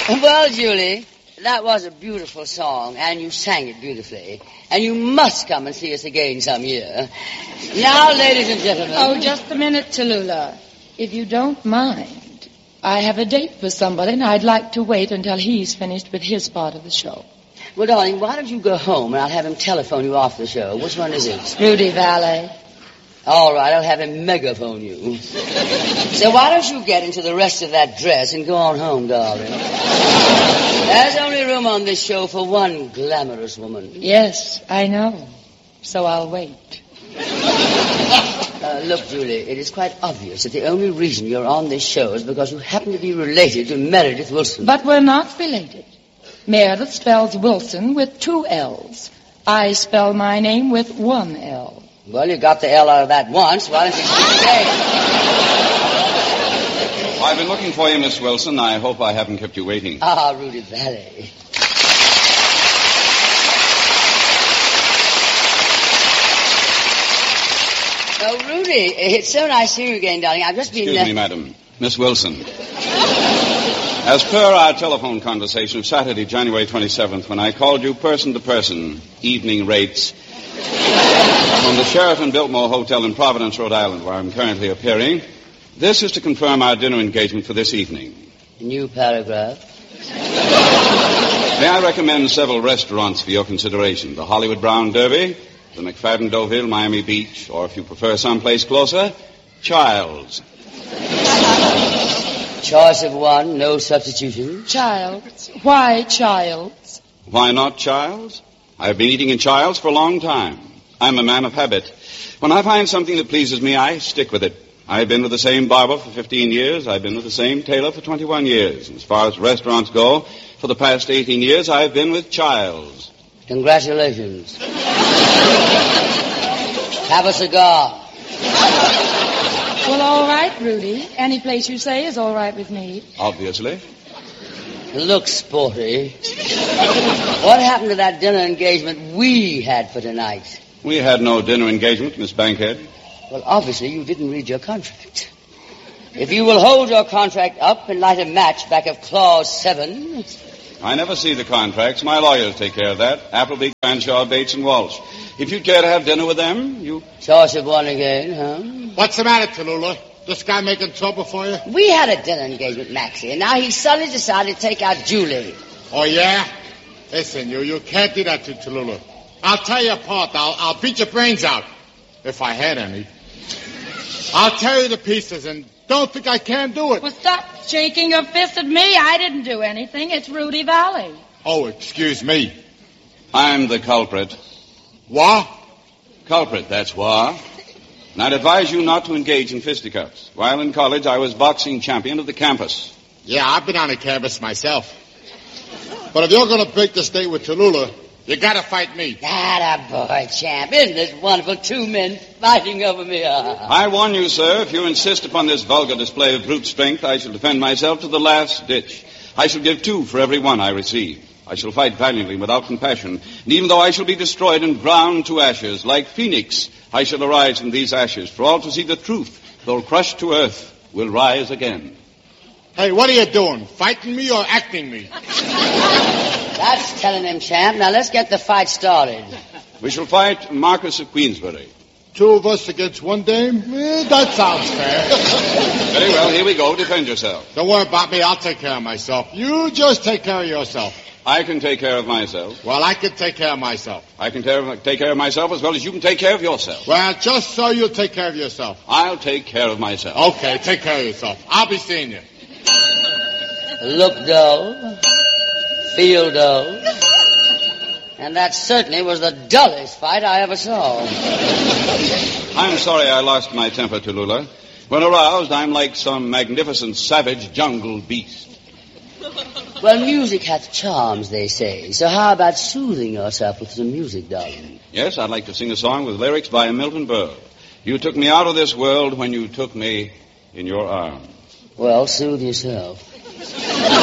Well, Julie, that was a beautiful song, and you sang it beautifully. And you must come and see us again some year. Now, ladies and gentlemen... Oh, just a minute, Tallulah. If you don't mind, I have a date with somebody, and I'd like to wait until he's finished with his part of the show. Well, darling, why don't you go home, and I'll have him telephone you off the show. Which one is it? Rudy Valet. All right, I'll have him megaphone you. So why don't you get into the rest of that dress and go on home, darling? There's only room on this show for one glamorous woman. Yes, I know. So I'll wait. Look, Julie, it is quite obvious that the only reason you're on this show is because you happen to be related to Meredith Wilson. But we're not related. Meredith spells Wilson with 2 L's. I spell my name with 1 L. Well, you got the L out of that once. Why don't you keep it there? I've been looking for you, Miss Wilson. I hope I haven't kept you waiting. Ah, Rudy Valet. Oh, Rudy, it's so nice to see you again, darling. I've just been... Excuse me, madam. Miss Wilson. As per our telephone conversation of Saturday, January 27th, when I called you person to person, evening rates... from the Sheraton Biltmore Hotel in Providence, Rhode Island, where I'm currently appearing. This is to confirm our dinner engagement for this evening. New paragraph. May I recommend several restaurants for your consideration? The Hollywood Brown Derby, the McFadden Deauville, Miami Beach, or if you prefer someplace closer, Childs. Choice of one, no substitution. Childs. Why Childs? Why not Childs? I've been eating in Childs for a long time. I'm a man of habit. When I find something that pleases me, I stick with it. I've been with the same barber for 15 years. I've been with the same tailor for 21 years. As far as restaurants go, for the past 18 years, I've been with Childs. Congratulations. Have a cigar. Well, all right, Rudy. Any place you say is all right with me. Obviously. Look, Sporty. What happened to that dinner engagement we had for tonight? We had no dinner engagement, Miss Bankhead. Well, obviously you didn't read your contract. If you will hold your contract up and light a match back of Clause 7... I never see the contracts. My lawyers take care of that. Appleby, Cranshaw, Bates, and Walsh. If you'd care to have dinner with them, you... Choice of one again, huh? What's the matter, Tallulah? This guy making trouble for you? We had a dinner engagement, Maxie, and now he suddenly decided to take out Julie. Oh, yeah? Listen, you can't do that to Tallulah. I'll tear you apart. I'll beat your brains out. If I had any. I'll tear you to pieces, and don't think I can't do it. Well, stop shaking your fist at me. I didn't do anything. It's Rudy Valet. Oh, excuse me. I'm the culprit. What? Culprit, that's what. And I'd advise you not to engage in fisticuffs. While in college, I was boxing champion of the campus. Yeah, I've been on the campus myself. But if you're going to break this date with Tallulah, you got to fight me. That a boy, champ. Isn't it wonderful? 2 men fighting over me. I warn you, sir, if you insist upon this vulgar display of brute strength, I shall defend myself to the last ditch. I shall give 2 for every 1 I receive. I shall fight valiantly without compassion. And even though I shall be destroyed and ground to ashes, like Phoenix, I shall arise from these ashes. For all to see the truth, though crushed to earth, will rise again. Hey, what are you doing? Fighting me or acting me? That's telling him, champ. Now let's get the fight started. We shall fight Marquis of Queensberry. 2 of us against 1 dame? That sounds fair. Very well, here we go. Defend yourself. Don't worry about me. I'll take care of myself. You just take care of yourself. I can take care of myself. Well, I can take care of myself. I can take care of myself as well as you can take care of yourself. Well, just so you'll take care of yourself. I'll take care of myself. Okay, take care of yourself. I'll be seeing you. Look dull. Feel dull. And that certainly was the dullest fight I ever saw. I'm sorry I lost my temper, Tallulah. When aroused, I'm like some magnificent savage jungle beast. Well, music hath charms, they say. So how about soothing yourself with some music, darling? Yes, I'd like to sing a song with lyrics by Milton Berle. You took me out of this world when you took me in your arms. Well, soothe yourself.